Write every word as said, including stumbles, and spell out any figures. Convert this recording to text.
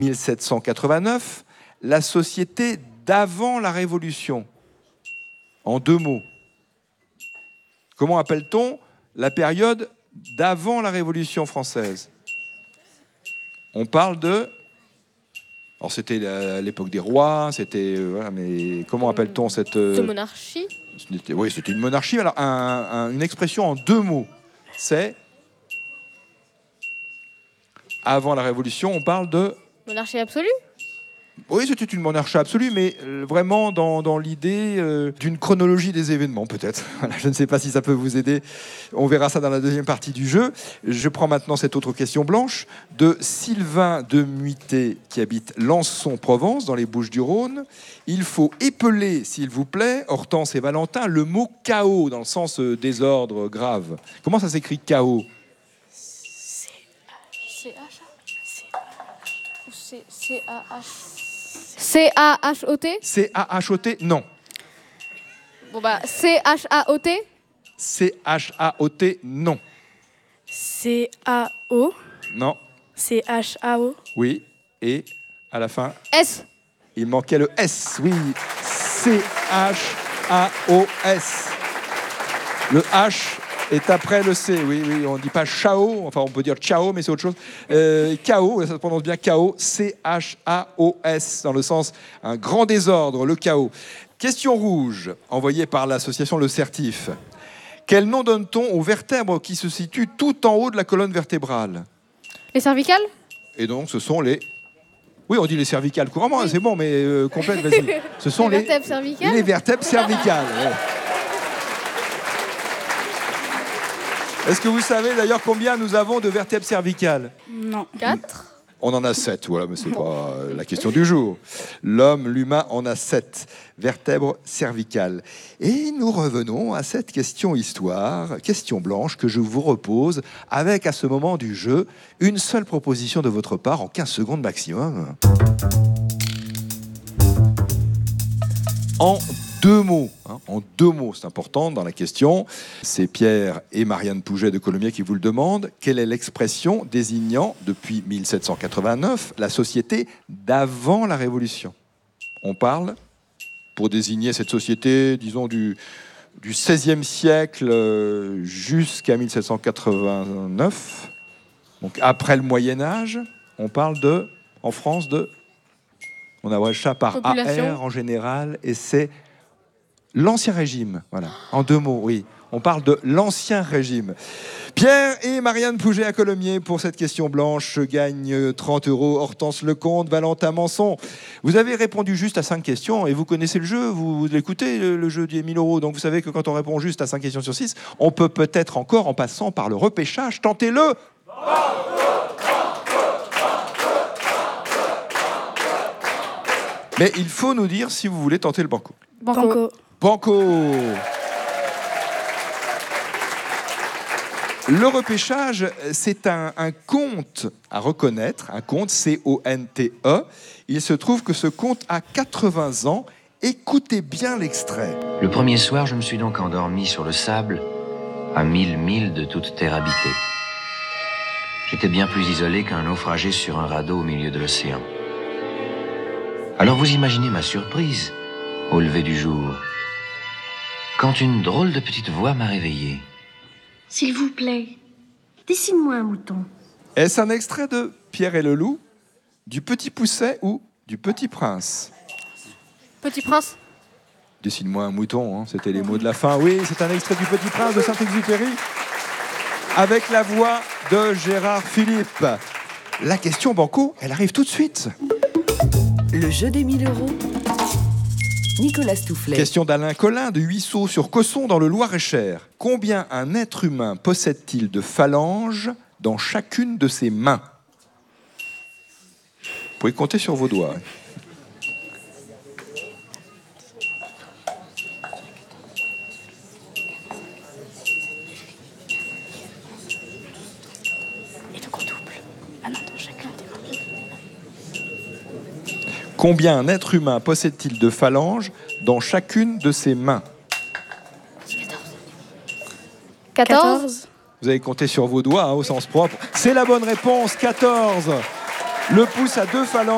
mille sept cent quatre-vingt-neuf, la société d'avant la Révolution. En deux mots. Comment appelle-t-on la période d'avant la Révolution française? On parle de... Alors c'était l'époque des rois, c'était... Euh, voilà, mais comment appelle-t-on cette... Euh... De monarchie? Oui, c'était une monarchie. Alors, un, un, une expression en deux mots, c'est... Avant la Révolution, on parle de... Monarchie absolue? Oui, c'était une monarchie absolue, mais vraiment dans, dans l'idée euh, d'une chronologie des événements, peut-être. Voilà, je ne sais pas si ça peut vous aider. On verra ça dans la deuxième partie du jeu. Je prends maintenant cette autre question blanche de Sylvain de Muité, qui habite Lançon, Provence, dans les Bouches-du-Rhône. Il faut épeler, s'il vous plaît, Hortense et Valentin, le mot chaos, dans le sens euh, désordre grave. Comment ça s'écrit chaos? C A H C A H O T? C A H O T, non. Bon bah, C H A O T? C H A O T, non. C A O? Non. C H A O? Oui, et à la fin? S. Il manquait le S, oui. C H A O S. Le H est après le C, oui, oui. On ne dit pas chao, enfin on peut dire ciao, mais c'est autre chose. Euh, chaos, ça se prononce bien chaos, C H A O S, dans le sens un grand désordre, le chaos. Question rouge, envoyée par l'association Le Certif. Quel nom donne-t-on aux vertèbres qui se situent tout en haut de la colonne vertébrale? Les cervicales? Et donc ce sont les... Oui, on dit les cervicales couramment, oui. C'est bon, mais euh, complète, vas-y. Ce sont les, les vertèbres cervicales. Les vertèbres cervicales. Ouais. Est-ce que vous savez d'ailleurs combien nous avons de vertèbres cervicales? Non. Quatre. On en a sept, voilà, mais c'est pas la question du jour. L'homme, l'humain, en a sept vertèbres cervicales. Et nous revenons à cette question histoire, question blanche, que je vous repose avec, à ce moment du jeu, une seule proposition de votre part en quinze secondes maximum. En deux mots, hein, en deux mots, c'est important dans la question. C'est Pierre et Marianne Pouget de Colomiers qui vous le demandent. Quelle est l'expression désignant, depuis mille sept cent quatre-vingt-neuf, la société d'avant la Révolution? On parle, pour désigner cette société, disons, du, du seizième siècle jusqu'à mille sept cent quatre-vingt-neuf, donc après le Moyen-Âge, on parle de, en France, de... On abrège ça par Population. A R en général, et c'est l'Ancien Régime. Voilà, en deux mots, oui. On parle de l'Ancien Régime. Pierre et Marianne Pouget à Colomiers pour cette question blanche gagnent trente euros. Hortense Lecomte, Valentin Manson. Vous avez répondu juste à cinq questions et vous connaissez le jeu, vous, vous l'écoutez, le jeu des mille euros. Donc vous savez que quand on répond juste à cinq questions sur six, on peut peut-être encore, en passant par le repêchage, tenter le... Mais il faut nous dire si vous voulez tenter le banco. Banco. Banco. Le repêchage, c'est un, un conte à reconnaître, un conte, C O N T E. Il se trouve que ce conte a quatre-vingts ans. Écoutez bien l'extrait. Le premier soir, je me suis donc endormi sur le sable, à mille milles de toute terre habitée. J'étais bien plus isolé qu'un naufragé sur un radeau au milieu de l'océan. Alors vous imaginez ma surprise, au lever du jour, quand une drôle de petite voix m'a réveillé. S'il vous plaît, dessine-moi un mouton. Est-ce un extrait de Pierre et le loup, du Petit Pousset ou du Petit Prince? Petit Prince. Dessine-moi un mouton, hein, c'était les mots de la fin. Oui, c'est un extrait du Petit Prince de Saint-Exupéry, avec la voix de Gérard Philippe. La question banco, elle arrive tout de suite. Le jeu des mille euros. Nicolas Stoufflet. Question d'Alain Collin de Huisseau sur Cosson dans le Loir-et-Cher. Combien un être humain possède-t-il de phalanges dans chacune de ses mains? Vous pouvez compter sur vos doigts. Combien un être humain possède-t-il de phalanges dans chacune de ses mains? quatorze. Vous avez compté sur vos doigts, hein, au sens propre. C'est la bonne réponse, quatorze. Le pouce à deux phalanges.